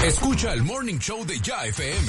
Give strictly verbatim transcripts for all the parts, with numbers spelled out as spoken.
Escucha el Morning Show de Ya F M.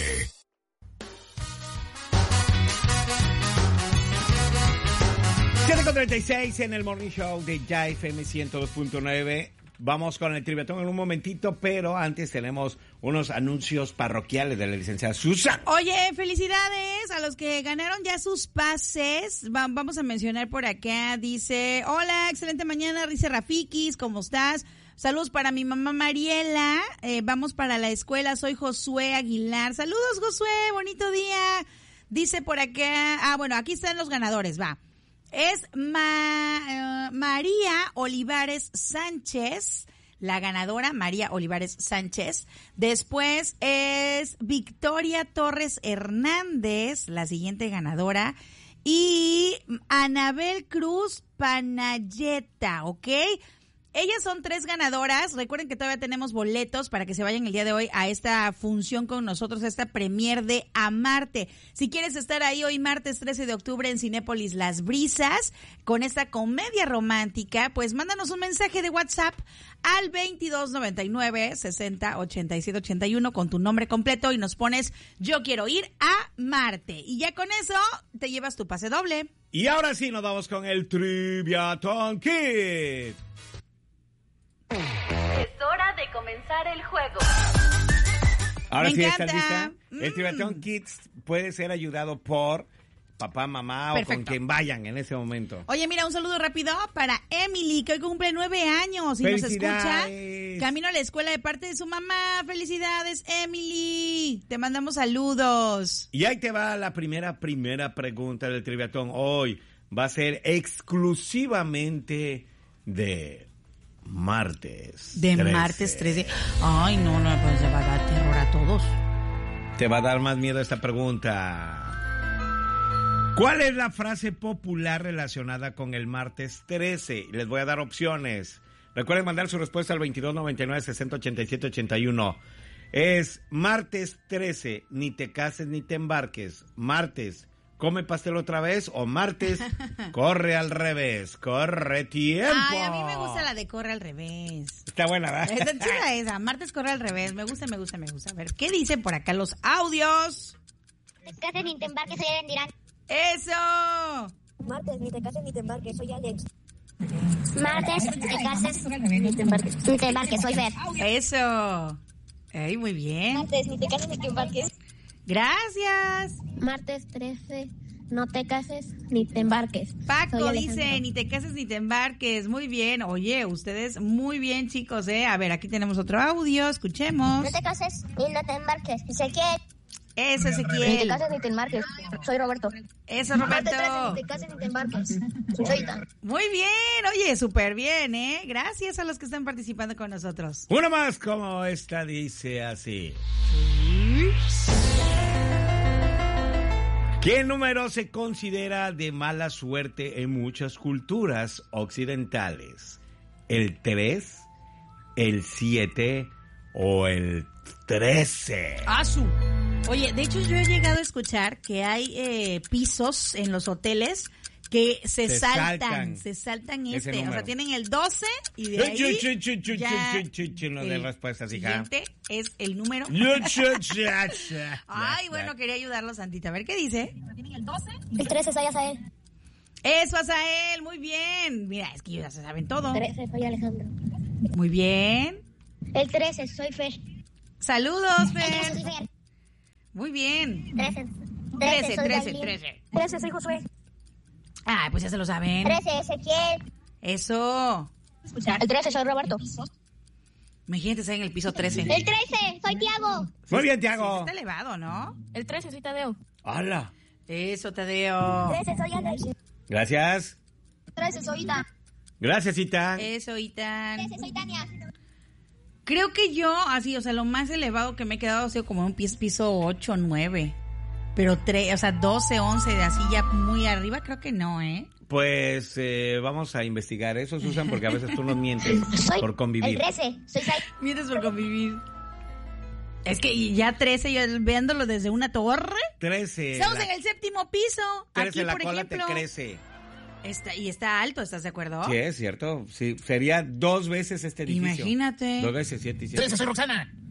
siete con treinta y seis en el Morning Show de Ya F M ciento dos punto nueve. Vamos con el triviatón en un momentito, pero antes tenemos unos anuncios parroquiales de la licenciada Susan. Oye, felicidades a los que ganaron ya sus pases. Va- vamos a mencionar por acá. Dice, hola, excelente mañana, dice Rafikis, ¿cómo estás? Saludos para mi mamá Mariela. Eh, vamos para la escuela, soy Josué Aguilar. Saludos, Josué, bonito día. Dice por acá, ah, bueno, aquí están los ganadores, va. Es Ma, uh, María Olivares Sánchez, la ganadora, María Olivares Sánchez. Después es Victoria Torres Hernández, la siguiente ganadora. Y Anabel Cruz Panayeta, ¿ok? Ellas son tres ganadoras. Recuerden que todavía tenemos boletos para que se vayan el día de hoy a esta función con nosotros, a esta premier de Amarte. Si quieres estar ahí hoy martes trece de octubre en Cinépolis Las Brisas con esta comedia romántica, pues mándanos un mensaje de WhatsApp al veintidós noventa y nueve sesenta ochenta y siete ochenta y uno con tu nombre completo y nos pones yo quiero ir a Marte. Y ya con eso te llevas tu pase doble. Y ahora sí nos vamos con el Triviatón Kid. Es hora de comenzar el juego. Ahora Me sí estás encanta. lista. El Mm. Triviatón Kids puede ser ayudado por papá, mamá o con Perfecto. quien vayan en ese momento. Oye, mira, un saludo rápido para Emily, que hoy cumple nueve años y nos escucha. ¡Felicidades! Camino a la escuela de parte de su mamá. ¡Felicidades, Emily! Te mandamos saludos. Y ahí te va la primera, primera pregunta del Triviatón. Hoy va a ser exclusivamente de martes. De trece. martes trece. Ay, no, no, pues se va a dar terror a todos. Te va a dar más miedo esta pregunta. ¿Cuál es la frase popular relacionada con el martes trece? Les voy a dar opciones. Recuerden mandar su respuesta al veintidós noventa y nueve sesenta ochenta y siete ochenta y uno. Es martes trece, ni te cases ni te embarques. Martes, come pastel otra vez. O martes, corre al revés. Corre tiempo. Ay, a mí me gusta la de corre al revés. Está buena, ¿verdad? Está chida esa. Martes corre al revés. Me gusta, me gusta, me gusta. A ver, ¿qué dicen por acá los audios? Te cases ni te embarques, soy Eren Dirán. ¡Eso! Martes, ni te cases ni te embarques, soy Alex. Martes, te cases ni te embarques, ni te embarques, soy Ver. ¡Eso! ¡Ey, muy bien! Martes, ni te cases ni te embarques. ¡Gracias! Martes trece, no te cases ni te embarques. Paco Soy dice, Alejandro. ni te cases ni te embarques. Muy bien. Oye, ustedes muy bien, chicos, ¿eh? A ver, aquí tenemos otro audio. Escuchemos. No te cases ni no te embarques. Ezequiel. Eso, Ni te Ezequiel. cases ni te embarques, soy Roberto. Eso, Martes trece, Roberto. ni te cases ni te embarques, soy Ita. Muy bien. Oye, súper bien, ¿eh? Gracias a los que están participando con nosotros. Una más como esta dice así. ¿Qué número se considera de mala suerte en muchas culturas occidentales? ¿El tres, el siete o el trece? ¡Asu! Oye, de hecho yo he llegado a escuchar que hay eh, pisos en los hoteles que se, Se saltan, saltan se saltan ese este, o número. sea, tienen el doce y de ahí Chu, chu, chu, chu, ya chu, chu, chu, no de el respuestas, hija. siguiente es el número. Ay, bueno, quería ayudarlo, Santita. A ver, ¿qué dice? El trece, soy Azael. Eso, Azael, muy bien. Mira, es que ellos ya se saben todo. trece, soy Alejandro. Muy bien. El trece, soy Fer. Saludos, El trece, Fer. soy Fer. Muy bien. trece. trece, soy trece, Gabriel. trece. trece, soy Josué. Ah, pues ya se lo saben. trece, Ezequiel. Eso. El trece, soy Roberto. Imagínate estar en el piso trece. El trece, soy Tiago. Muy bien, Sí, Tiago. está elevado, ¿no? El trece, soy Tadeo. Hola. Eso, Tadeo. trece, soy Alex. Gracias. trece, soy Ita. Gracias, Ita. Eso, Itan. trece, soy Tania. Creo que yo, así, o sea, lo más elevado que me he quedado ha sido como un piso, piso ocho, nueve. Pero tres, o sea, doce, once, así ya muy arriba, creo que no, ¿eh? Pues eh, vamos a investigar eso, Susan, porque a veces tú nos mientes Soy por el convivir. trece, soy Sai. Mientes por convivir. Es que ya trece, yo viéndolo desde una torre. trece. Estamos la- en el séptimo piso. trece, Aquí, la por cola ejemplo. te crece. Está, y está alto, ¿estás de acuerdo? Sí, es cierto. Sí, sería dos veces este edificio. Imagínate. Dos veces siete y siete. Soy Roxana.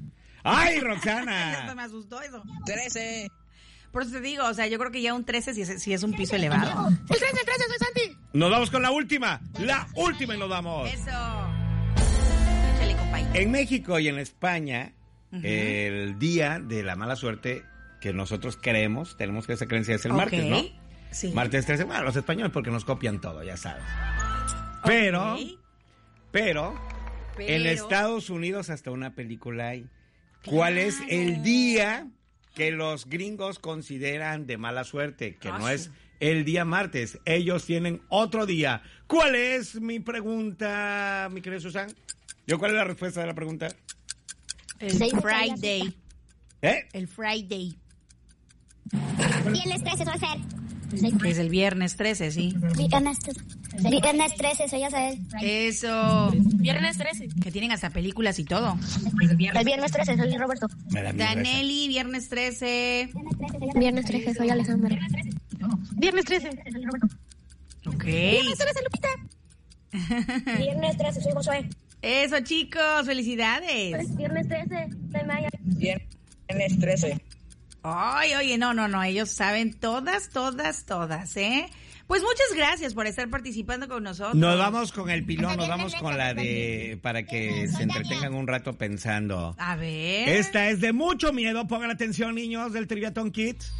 ¡Ay, Hasta Roxana! me asustó eso. trece. Por eso te digo, o sea, yo creo que ya un trece si es, si es un piso elevado. El trece, el trece, soy Santi. Nos vamos con la última. La última y nos vamos. Eso. Échale, compay. En México y en España, uh-huh. el día de la mala suerte que nosotros creemos, tenemos que esa creencia es el Okay. martes, ¿no? Sí. Martes trece, bueno, los españoles porque nos copian todo, ya sabes. Pero, Okay. pero, Pero- en Estados Unidos hasta una película hay. ¿Cuál es Claro. el día que los gringos consideran de mala suerte? Que Ah, no sí. es el día martes. Ellos tienen otro día. ¿Cuál es mi pregunta, mi querida Susan? ¿Yo cuál es la respuesta de la pregunta? El Seis de Friday. ¿Eh? El Friday. Viernes trece, soy Fer. Que es el viernes trece, sí. Viernes, viernes trece, soy Azael. Eso. Viernes trece. Que tienen hasta películas y todo. El viernes trece, soy Roberto. Me da miedo esa. Danelli, viernes trece. Viernes trece, soy Alejandra. Viernes trece, soy Roberto. Ok. Viernes trece, Lupita. Viernes trece, soy Josué. Eso, chicos. Felicidades. Viernes trece, soy Maya. Viernes trece. Ay, oye, no, no, no. Ellos saben todas, todas, todas, ¿eh? Pues muchas gracias por estar participando con nosotros. Nos vamos con el pilón, nos vamos con la de... para que se entretengan un rato pensando. A ver. Esta es de mucho miedo. Pongan atención, niños del Triviatón Kids.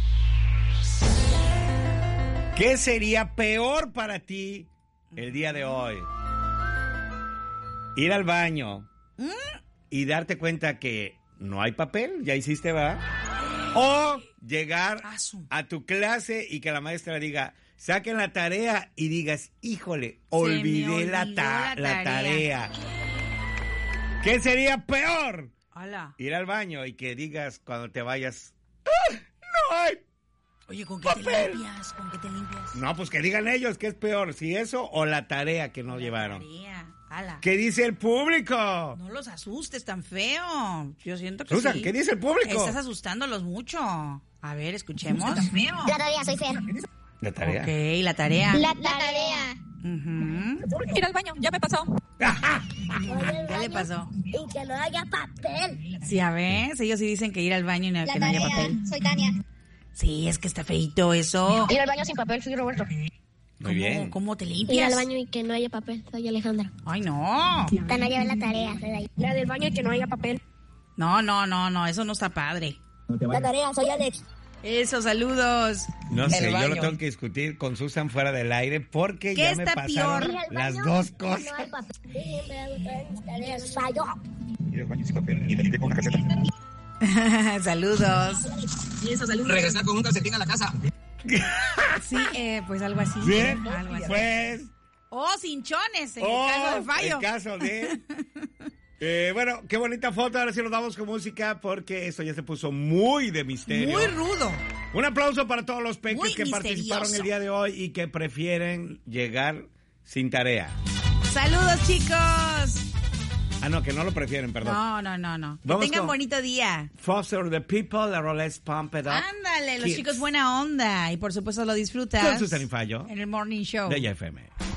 ¿Qué sería peor para ti el día de hoy? Ir al baño y darte cuenta que no hay papel, ya hiciste, ¿verdad? O llegar Asu. a tu clase y que la maestra diga, saquen la tarea y digas, híjole, olvidé la, olvidó ta- la la tarea. tarea. ¿Qué sería peor? Hola. Ir al baño y que digas cuando te vayas, ¡ah, no hay! Oye, ¿con qué te Papel. limpias? ¿Con qué te limpias? No, pues que digan ellos que es peor, si eso o la tarea que no La llevaron. tarea. Ala. ¿Qué dice el público? No los asustes tan feo. Yo siento que Susan, sí. ¿qué dice el público? Estás asustándolos mucho. A ver, escuchemos. La tarea, soy Fer. La tarea. Ok, la tarea. La tarea. Ujú. Ir al baño, ya me pasó. ¿Qué le pasó? Y que no haya papel. Sí, a ver, ellos sí dicen que ir al baño y no, La que no haya tarea, papel. soy Tania. Sí, es que está feito eso. Ir al baño sin papel, soy Roberto. Muy bien. ¿Cómo, cómo te Ir limpias? al baño y que no haya papel, soy Alejandra. Ay, no. Tania lleva la tarea, soy Day. La del baño y que no haya papel. No, no, no, no, eso no está padre. La tarea, soy Alex. Eso, saludos. No sé, yo baño. lo tengo que discutir con Susan fuera del aire porque ¿Qué ya me está pasaron peor? Ir al las baño dos y que cosas. No hay papel. Siempre hago todas mis tareas, fallo. Saludos. Y eso, saludos. Regresar con un calcetín a la casa. Sí, eh, pues algo así. ¿Sí? Algo así. Pues... O cinchones, en oh, el caso del fallo. el caso de... Eh, bueno, qué bonita foto. Ahora sí nos vamos con música porque esto ya se puso muy de misterio. Muy rudo. Un aplauso para todos los peques Muy que participaron misterioso. el día de hoy y que prefieren llegar sin tarea. Saludos, chicos. Ah, no, que no lo prefieren, perdón. No, no, no, no. Que Vamos tengan con- bonito día. Foster the people, la rola es Pump It Up. Ándale, los Kids. chicos buena onda. Y por supuesto lo disfrutas. Con Susan y Fallo. En el Morning Show. De Y F M.